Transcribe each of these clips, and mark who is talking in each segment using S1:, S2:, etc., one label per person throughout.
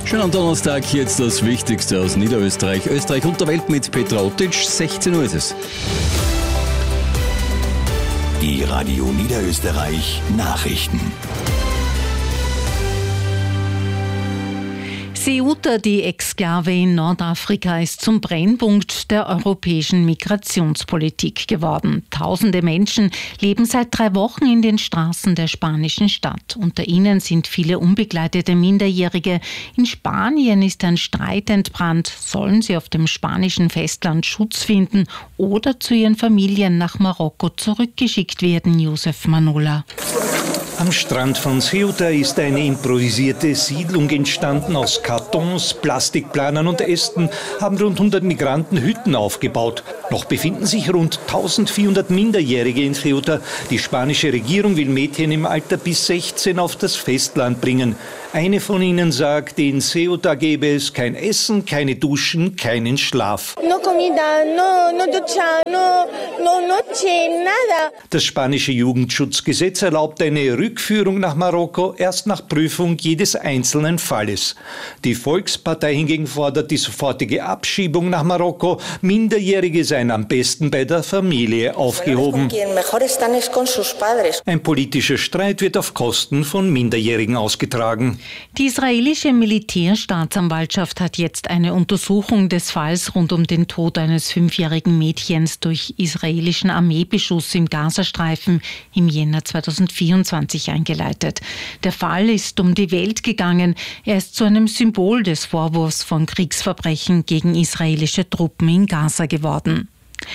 S1: Schönen Donnerstag, jetzt das Wichtigste aus Niederösterreich, Österreich und der Welt mit Petra Ottitsch. 16 Uhr ist es.
S2: Die Radio Niederösterreich Nachrichten.
S3: Ceuta, die Exklave in Nordafrika, ist zum Brennpunkt der europäischen Migrationspolitik geworden. Tausende Menschen leben seit 3 Wochen in den Straßen der spanischen Stadt. Unter ihnen sind viele unbegleitete Minderjährige. In Spanien ist ein Streit entbrannt. Sollen sie auf dem spanischen Festland Schutz finden oder zu ihren Familien nach Marokko zurückgeschickt werden? Josef Manola.
S4: Am Strand von Ceuta ist eine improvisierte Siedlung entstanden. Aus Kartons, Plastikplanern und Ästen haben rund 100 Migranten Hütten aufgebaut. Noch befinden sich rund 1400 Minderjährige in Ceuta. Die spanische Regierung will Mädchen im Alter bis 16 auf das Festland bringen. Eine von ihnen sagt, in Ceuta gäbe es kein Essen, keine Duschen, keinen Schlaf.
S5: No comida, no ducha, no noche, nada.
S4: Das spanische Jugendschutzgesetz erlaubt eine Rückführung nach Marokko erst nach Prüfung jedes einzelnen Falles. Die Volkspartei hingegen fordert die sofortige Abschiebung nach Marokko. Minderjährige seien am besten bei der Familie aufgehoben. Ein politischer Streit wird auf Kosten von Minderjährigen ausgetragen.
S3: Die israelische Militärstaatsanwaltschaft hat jetzt eine Untersuchung des Falls rund um den Tod eines 5-jährigen Mädchens durch israelischen Armeebeschuss im Gazastreifen im Jänner 2024 eingeleitet. Der Fall ist um die Welt gegangen. Er ist zu einem Symbol des Vorwurfs von Kriegsverbrechen gegen israelische Truppen in Gaza geworden.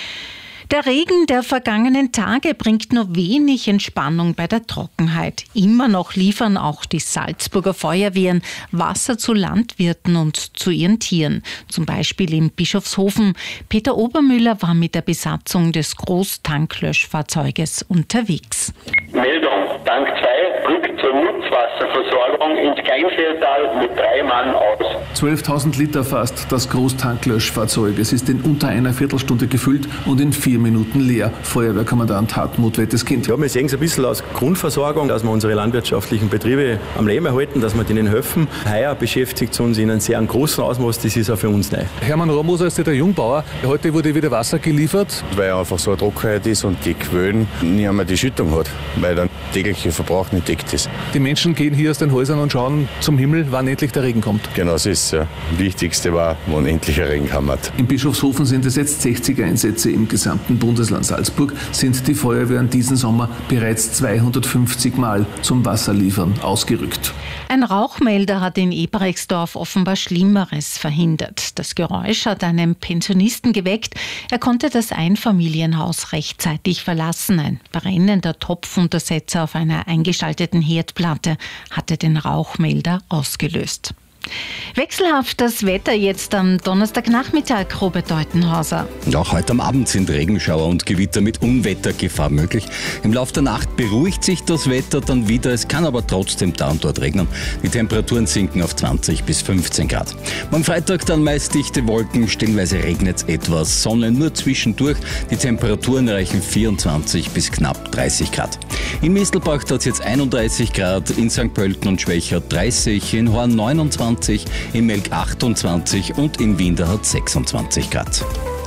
S3: Der Regen der vergangenen Tage bringt nur wenig Entspannung bei der Trockenheit. Immer noch liefern auch die Salzburger Feuerwehren Wasser zu Landwirten und zu ihren Tieren. Zum Beispiel in Bischofshofen. Peter Obermüller war mit der Besatzung des Großtanklöschfahrzeuges unterwegs.
S6: Meldung, Tank 2 rückt zur Nutzwasserversorgung ins Kleinfeldtal mit 3 Mann aus.
S7: 12.000 Liter fasst das Großtanklöschfahrzeug. Es ist in unter einer Viertelstunde gefüllt und in 4 Minuten leer. Feuerwehrkommandant Hartmut Wetteskind.
S8: Ja, wir sehen es ein bisschen als Grundversorgung, dass wir unsere landwirtschaftlichen Betriebe am Leben erhalten, dass wir denen helfen. Heuer beschäftigt es uns in einem sehr großen Ausmaß, das ist auch für uns neu.
S7: Hermann Rohrmoser ist der Jungbauer. Heute wurde wieder Wasser geliefert.
S9: Weil einfach so eine Trockenheit ist und die Quellen nicht einmal die Schüttung hat, weil der tägliche Verbrauch nicht deckt ist.
S7: Die Menschen gehen hier aus den Häusern und schauen zum Himmel, wann endlich der Regen kommt.
S9: Genau, das ist ja. Das Wichtigste war, wann endlich ein Regen kommt.
S7: In Bischofshofen sind es jetzt 60 Einsätze. Im gesamten Bundesland Salzburg sind die Feuerwehren diesen Sommer bereits 250 Mal zum Wasserliefern ausgerückt.
S3: Ein Rauchmelder hat in Eberechtsdorf offenbar Schlimmeres verhindert. Das Geräusch hat einen Pensionisten geweckt. Er konnte das Einfamilienhaus rechtzeitig verlassen. Ein brennender Topfuntersetzer auf einer eingeschalteten Herdplatte hatte den Rauchmelder ausgelöst. Wechselhaft das Wetter jetzt am Donnerstagnachmittag, Robert Deutenhauser.
S1: Auch heute am Abend sind Regenschauer und Gewitter mit Unwettergefahr möglich. Im Laufe der Nacht beruhigt sich das Wetter dann wieder. Es kann aber trotzdem da und dort regnen. Die Temperaturen sinken auf 20 bis 15 Grad. Am Freitag dann meist dichte Wolken, stellenweise regnet es etwas. Sonne nur zwischendurch. Die Temperaturen erreichen 24 bis knapp 30 Grad. In Mistelbach hat es jetzt 31 Grad, in St. Pölten und Schwächert 30, in Horn 29, in Melk 28 und in Wien da hat 26 Grad.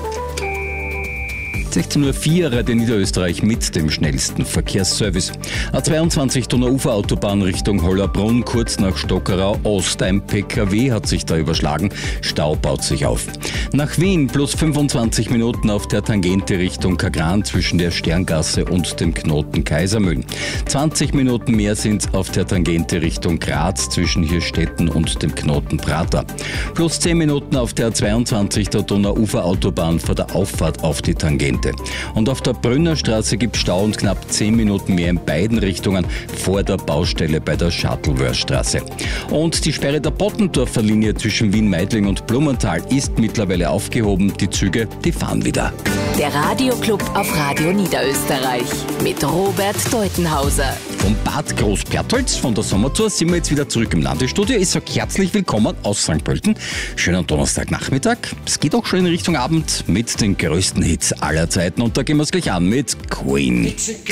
S1: 16.04 Uhr Radio Niederösterreich mit dem schnellsten Verkehrsservice. A22 Donauuferautobahn Richtung Hollerbrunn, kurz nach Stockerau Ost. Ein PKW hat sich da überschlagen. Stau baut sich auf. Nach Wien plus 25 Minuten auf der Tangente Richtung Kagran zwischen der Sterngasse und dem Knoten Kaisermühlen. 20 Minuten mehr sind auf der Tangente Richtung Graz zwischen Hirstetten und dem Knoten Prater. Plus 10 Minuten auf der 22 der Donauuferautobahn vor der Auffahrt auf die Tangente. Und auf der Brünnerstraße gibt es Stau und knapp 10 Minuten mehr in beiden Richtungen vor der Baustelle bei der Shuttlewörthstraße. Und die Sperre der Bottendorfer Linie zwischen Wien-Meidling und Blumenthal ist mittlerweile aufgehoben. Die Züge, die fahren wieder.
S10: Der Radioclub auf Radio Niederösterreich mit Robert Deutenhauser.
S1: Vom Bad Großpertholz von der Sommertour sind wir jetzt wieder zurück im Landesstudio. Ich sage herzlich willkommen aus St. Pölten. Schönen Donnerstagnachmittag. Es geht auch schon in Richtung Abend mit den größten Hits aller Zeiten. Und da gehen wir es gleich an mit Queen.